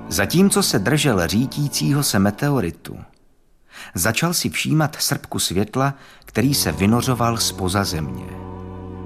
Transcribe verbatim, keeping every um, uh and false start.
Zatímco se držel řítícího se meteoritu, začal si všímat srpku světla, který se vynořoval zpoza země.